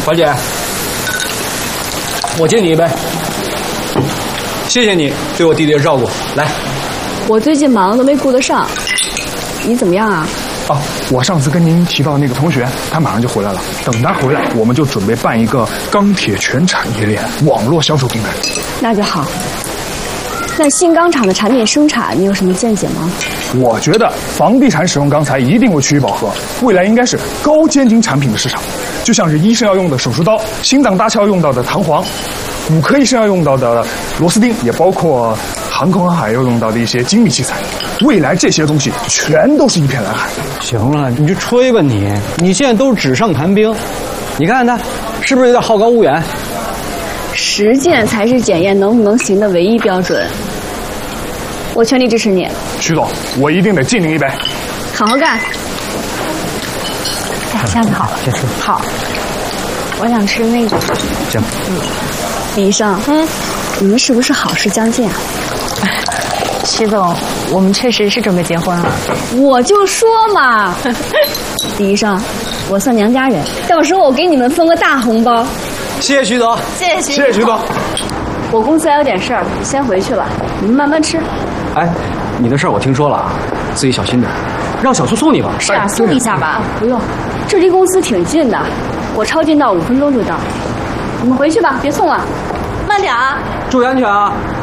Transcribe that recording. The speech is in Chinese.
华姐，我敬你一杯，谢谢你对我弟弟的照顾。来， 我最近忙都没顾得上，你怎么样啊？ 哦，我上次跟您提到那个同学，他马上就回来了。等他回来，我们就准备办一个钢铁全产业链网络销售平台。 那就好。那新钢厂的产品生产，你有什么见解吗？ 我觉得房地产使用钢材一定会趋于饱和，未来应该是高尖精产品的市场，就像是医生要用的手术刀，心脏搭桥用到的弹簧，骨科医生要用到的螺丝钉，也包括航空航海要用到的一些精密器材。未来这些东西全都是一片蓝海。 行了，你就吹吧你现在都是纸上谈兵，你看他是不是有点好高骛远？ 实践才是检验能不能行的唯一标准。我全力支持你， 徐总，我一定得敬您一杯。 好好干。 哎，这样子好了， 先吃。 好，我想吃那个。 行。 李医生，你们是不是好事将近啊？ 徐总，我们确实是准备结婚了。 我就说嘛，李医生，我算娘家人，到时候我给你们分个大红包。 谢谢徐总， 谢谢徐总。 我公司还有点事儿，先回去了，你们慢慢吃。 哎，你的事儿我听说了，自己小心点，让小苏送你吧。 是啊，送一下吧。 不用，这离公司挺近的，我超近到5分钟就到。你们回去吧，别送了，慢点啊。 注意安全啊。